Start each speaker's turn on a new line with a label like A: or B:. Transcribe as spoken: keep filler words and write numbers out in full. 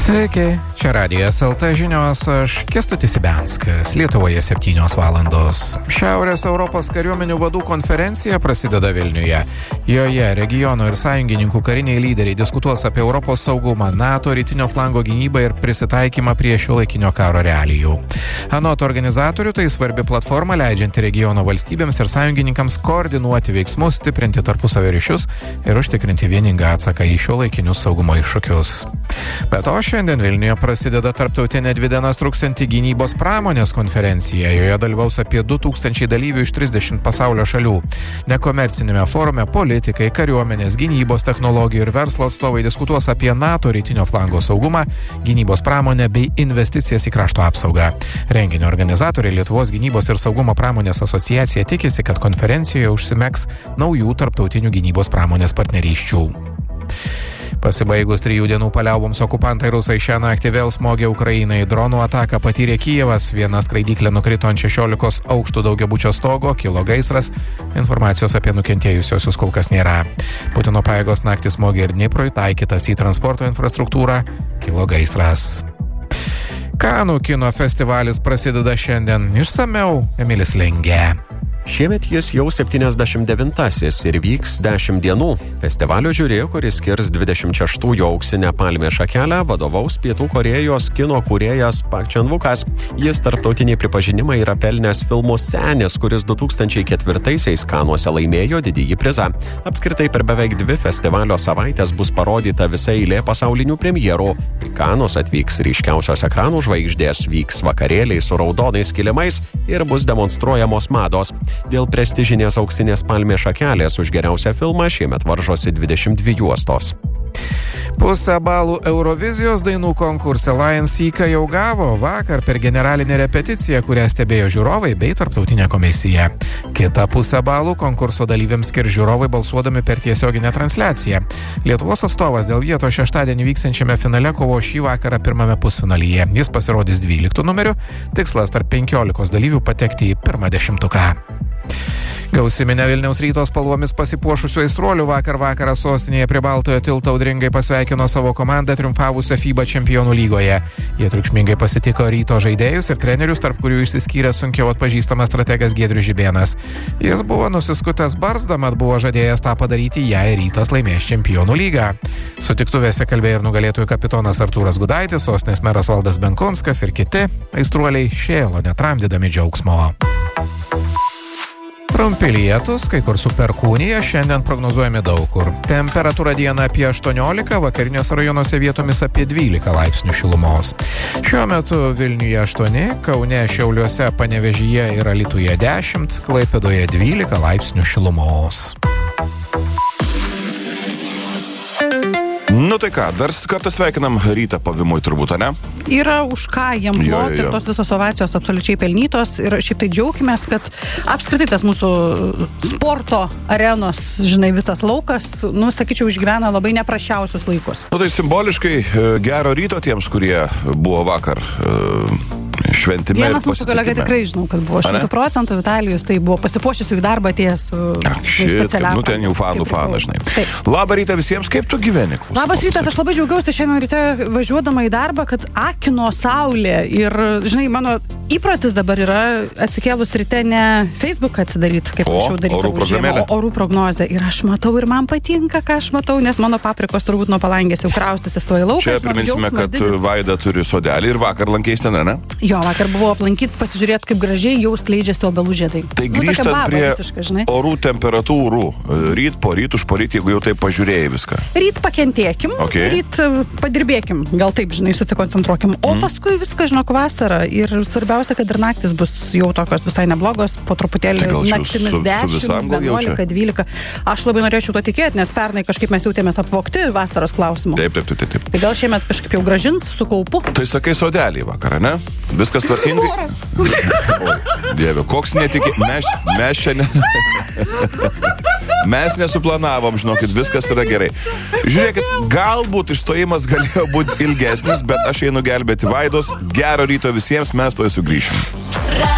A: Sveiki, čia Radijas L T žinios, aš Kęstutis Ibianskas, Lietuvoje septynios valandos. Šiaurės Europos kariuomenių vadų konferencija prasideda Vilniuje. Joje regiono ir sąjungininkų kariniai lyderiai diskutuos apie Europos saugumą, NATO rytinio flango gynybą ir prisitaikymą prie šiuolaikinio karo realijų. Anot organizatorių tai svarbi platforma leidžianti regiono valstybėms ir sąjungininkams koordinuoti veiksmus, stiprinti tarpusavio ryšius ir užtikrinti vieningą atsaką į šiuolaikinius saugumo iššūkius. Be to, šiandien Vilniuje prasideda tarptautinė dvi dienas truksianti gynybos pramonės konferencija. Joje dalyvaus apie du tūkstančiai dalyvių iš trisdešimt pasaulio šalių. Nekomercinėme forume politikai, kariuomenės, gynybos technologijų ir verslo atstovai diskutuos apie NATO rytinio flango saugumą, gynybos pramonę bei investicijas į krašto apsaugą. Renginio organizatoriai Lietuvos gynybos ir saugumo pramonės asociacija tikisi, kad konferencijoje užsimegs naujų tarptautinių gynybos pramonės partnerysčių. Pasibaigus trijų dienų paliauboms okupantai rusai šią naktį vėl smogė Ukrainai. Dronų ataką patyrė Kijevas, viena skraidyklė nukrito ant šešiolikos aukštų daugiabučio stogo, kilo gaisras. Informacijos apie nukentėjusiosius kol kas nėra. Putino pajėgos naktį smogė ir Dniprui, taikytas į transporto infrastruktūrą, kilo gaisras. Kanų kino festivalis prasideda šiandien. Išsamiau Emilis Lengė.
B: Šiemet jis jau septyniasdešimt devintasis ir vyks dešimt dienų. Festivalio žiuri, kuris skirs dvidešimt šeštųjų auksinę palmės šakelę, vadovaus Pietų Korėjos kino kūrėjas Pak Čan-vukas. Jis tarptautinį pripažinimą yra pelnęs filmu Senis, kuris du tūkstančiai ketvirtaisiais Kanuose laimėjo didįjį prizą. Apskritai per beveik dvi festivalio savaitės bus parodyta visa eilė pasaulinių premjerų. Į Kanus atvyks ryškiausios ekranų žvaigždės, vyks vakarėliai su raudonais kilimais ir bus demonstruojamos mados. Dėl prestižinės auksinės palmės šakelės už geriausią filmą šiemet varžosi dvidešimt dvi juostos.
A: Pusę balų Eurovizijos dainų konkurse Lion Seeker jau gavo vakar per generalinę repeticiją, kurią stebėjo žiūrovai bei tarptautinė komisija. Kita pusę balų konkurso dalyviams skirs žiūrovai balsuodami per tiesioginę transliaciją. Lietuvos atstovas dėl vietos šeštadienį vyksiančiame finale kovo šį vakarą pirmame pusfinalyje. Jis pasirodys dvyliktų numeriu, tikslas tarp penkiolikos dalyvių patekti į pirmą dešimtuką. Gausiminę Vilniaus Ryto spalvomis pasipuošusių aistruolių vakar vakarą sostinėje prie Baltojo tilto audringai pasveikino savo komandą triumfavusią FIBA čempionų lygoje. Jie triukšmingai pasitiko Ryto žaidėjus ir trenerius, tarp kurių išsiskyrė sunkiau atpažįstamas strategas Giedrius Žibėnas. Jis buvo nusiskutęs barzdą, mat buvo žadėjęs tą padaryti, jei Rytas laimės čempionų lygą. Sutiktuvėse kalbėjo ir nugalėtojų kapitonas Artūras Gudaitis, sostinės meras Valdas Benkunskas ir kiti aistruoliai šėlo netramdydami džiaugsmo. Trumpi lietūs, kai kur su perkūnija, šiandien prognozuojami daug kur. Temperatūra dieną apie aštuoniolika, vakariniuose rajonuose vietomis apie dvylika laipsnių šilumos. Šiuo metu Vilniuje aštuoni, Kaune, Šiauliuose, Panevėžyje ir Alytuje dešimt, Klaipėdoje dvylika laipsnių šilumos.
C: Nu tai ką, dar kartą sveikinam Rytą pavimui turbūt, ne?
D: Yra už ką jiem ploti ir tos visos ovacijos absoliučiai pelnytos ir šiaip tai džiaukimės, kad apskritai tas mūsų sporto arenos, žinai, visas laukas, nu, sakyčiau, išgyvena labai neprasčiausius laikus.
C: Nu tai simboliškai gero ryto tiems, kurie buvo vakar šventime.
D: Vienas mūsų kolega tikrai žinau, kad buvo šimtų procentų Vitalijus, tai buvo pasipuošęs į darbą atėjęs su specialiam.
C: Nu ten jau fanų fanas, žinai. Labą rytą visiems, kaip tu gyveni? Klausim,
D: Labas rytas, aš labai džiaugiausi šiandien ryte važiuodama į darbą, kad akino saulė ir, žinai, mano įprotis dabar yra atsikėlus ryte ne Facebook atsidaryti, kaip anksčiau darydavau žiemą, o orų prognozę. Ir aš matau ir man patinka, ką aš matau, nes mano paprikos turbūt nuo palangės jau kraustysis tuo į lauką.
C: Čia priminsime, kad Vaida turi sodelį ir vakar lankeis ten, ne?
D: Jo, vakar buvo aplankyti, pasižiūrėti, kaip gražiai jau skleidžiasi obelų žiedai.
C: Tai grįžtant nu, prie visiškai, orų temperatūrų, ryt po ryt, už po ryt, jeigu jau taip pažiūrėjai viską.
D: Ryt pakentėkim, okay. Ryt padirbėkim, gal taip, žinai, susikoncentruokim. O mm. paskui viską, žinok, vasarą. Ir svarbiausia, kad ir naktis bus jau tokios visai neblogos, po truputėlį tai naktimis su, dešimt, su vienuolika, dvylika. Aš labai norėčiau to tikėti, nes pernai kažkaip mes jautėmės apvogti vasaros klausimu.
C: Taip, taip, taip, taip.
D: Tai gal šiemet kažkaip jau grąžins su kaupu.
C: Tai sakai sodelį vakarą, ne? Viskas tvarkingai. Oi, Dieve, koks netikė... Mes, mes čia ne... Mes nesuplanavom, žinokit, viskas yra gerai. Žiūrėkit, galbūt išstojimas galėjo būti ilgesnis, bet aš einu gelbėti Vaidos. Gero ryto visiems, mes tuoj sugrįšim.